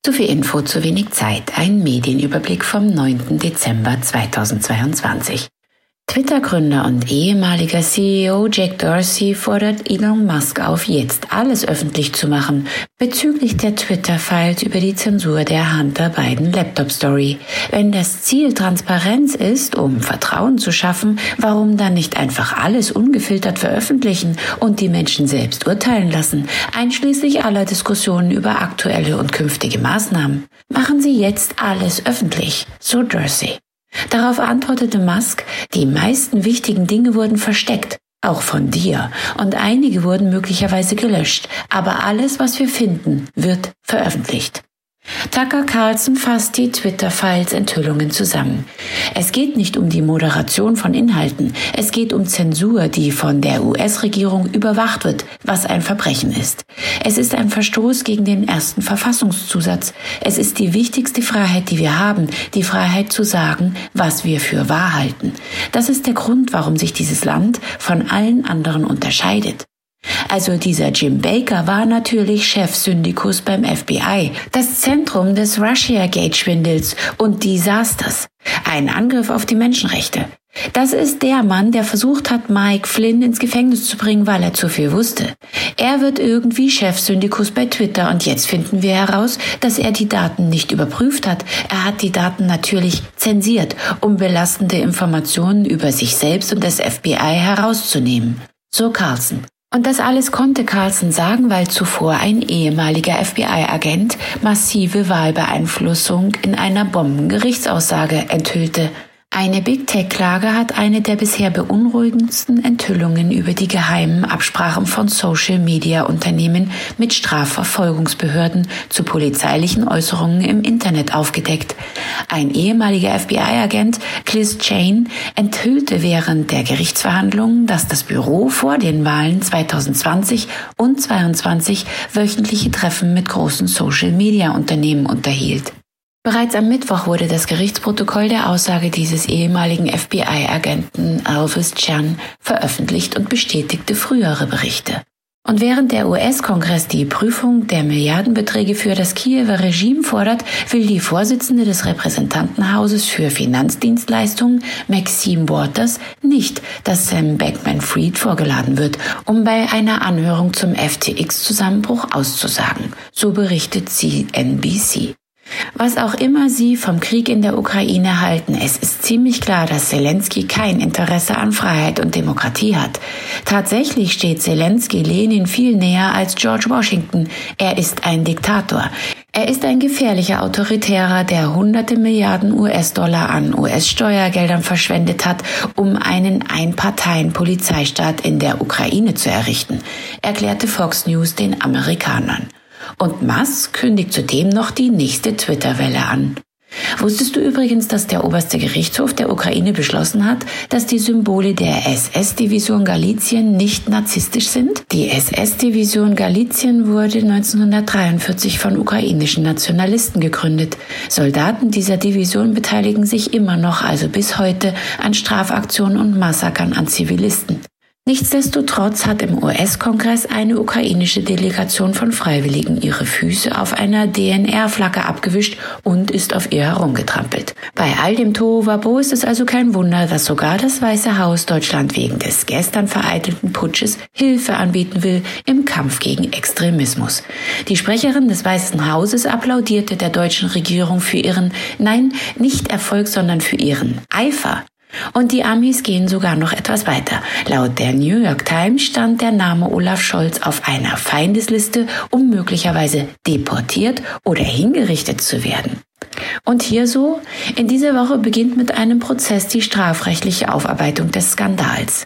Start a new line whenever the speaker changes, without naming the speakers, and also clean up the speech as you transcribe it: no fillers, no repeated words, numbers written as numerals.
Zu viel Info, zu wenig Zeit. Ein Medienüberblick vom 9. Dezember 2022. Twitter-Gründer und ehemaliger CEO Jack Dorsey fordert Elon Musk auf, jetzt alles öffentlich zu machen bezüglich der Twitter-Files über die Zensur der Hunter Biden Laptop-Story. Wenn das Ziel Transparenz ist, um Vertrauen zu schaffen, warum dann nicht einfach alles ungefiltert veröffentlichen und die Menschen selbst urteilen lassen, einschließlich aller Diskussionen über aktuelle und künftige Maßnahmen? Machen Sie jetzt alles öffentlich, so Dorsey. Darauf antwortete Musk, die meisten wichtigen Dinge wurden versteckt, auch von dir, und einige wurden möglicherweise gelöscht, aber alles, was wir finden, wird veröffentlicht. Tucker Carlson fasst die Twitter-Files-Enthüllungen zusammen. Es geht nicht um die Moderation von Inhalten, es geht um Zensur, die von der US-Regierung überwacht wird, was ein Verbrechen ist. Es ist ein Verstoß gegen den ersten Verfassungszusatz. Es ist die wichtigste Freiheit, die wir haben, die Freiheit zu sagen, was wir für wahr halten. Das ist der Grund, warum sich dieses Land von allen anderen unterscheidet. Also dieser Jim Baker war natürlich Chefsyndikus beim FBI, das Zentrum des Russiagate-Schwindels und Desasters. Ein Angriff auf die Menschenrechte. Das ist der Mann, der versucht hat, Mike Flynn ins Gefängnis zu bringen, weil er zu viel wusste. Er wird irgendwie Chefsyndikus bei Twitter und jetzt finden wir heraus, dass er die Daten nicht überprüft hat. Er hat die Daten natürlich zensiert, um belastende Informationen über sich selbst und das FBI herauszunehmen. So Carlson. Und das alles konnte Carlson sagen, weil zuvor ein ehemaliger FBI-Agent massive Wahlbeeinflussung in einer Bombengerichtsaussage enthüllte. Eine Big-Tech-Klage hat eine der bisher beunruhigendsten Enthüllungen über die geheimen Absprachen von Social-Media-Unternehmen mit Strafverfolgungsbehörden zu polizeilichen Äußerungen im Internet aufgedeckt. Ein ehemaliger FBI-Agent, Liz Cheney, enthüllte während der Gerichtsverhandlungen, dass das Büro vor den Wahlen 2020 und 2022 wöchentliche Treffen mit großen Social-Media-Unternehmen unterhielt. Bereits am Mittwoch wurde das Gerichtsprotokoll der Aussage dieses ehemaligen FBI-Agenten Elvis Chan veröffentlicht und bestätigte frühere Berichte. Und während der US-Kongress die Prüfung der Milliardenbeträge für das Kiewer Regime fordert, will die Vorsitzende des Repräsentantenhauses für Finanzdienstleistungen, Maxine Waters, nicht, dass Sam Bankman-Fried vorgeladen wird, um bei einer Anhörung zum FTX-Zusammenbruch auszusagen. So berichtet CNBC. Was auch immer Sie vom Krieg in der Ukraine halten, es ist ziemlich klar, dass Zelensky kein Interesse an Freiheit und Demokratie hat. Tatsächlich steht Zelensky Lenin viel näher als George Washington. Er ist ein Diktator. Er ist ein gefährlicher Autoritärer, der hunderte Milliarden US-Dollar an US-Steuergeldern verschwendet hat, um einen Einparteien-Polizeistaat in der Ukraine zu errichten, erklärte Fox News den Amerikanern. Und Musk kündigt zudem noch die nächste Twitter-Welle an. Wusstest du übrigens, dass der oberste Gerichtshof der Ukraine beschlossen hat, dass die Symbole der SS-Division Galizien nicht narzisstisch sind? Die SS-Division Galizien wurde 1943 von ukrainischen Nationalisten gegründet. Soldaten dieser Division beteiligen sich immer noch, also bis heute, an Strafaktionen und Massakern an Zivilisten. Nichtsdestotrotz hat im US-Kongress eine ukrainische Delegation von Freiwilligen ihre Füße auf einer DNR-Flagge abgewischt und ist auf ihr herumgetrampelt. Bei all dem Tohuwabohu ist es also kein Wunder, dass sogar das Weiße Haus Deutschland wegen des gestern vereitelten Putsches Hilfe anbieten will im Kampf gegen Extremismus. Die Sprecherin des Weißen Hauses applaudierte der deutschen Regierung für ihren, nein, nicht Erfolg, sondern für ihren Eifer. Und die Amis gehen sogar noch etwas weiter. Laut der New York Times stand der Name Olaf Scholz auf einer Feindesliste, um möglicherweise deportiert oder hingerichtet zu werden. Und hier so, in dieser Woche beginnt mit einem Prozess die strafrechtliche Aufarbeitung des Skandals.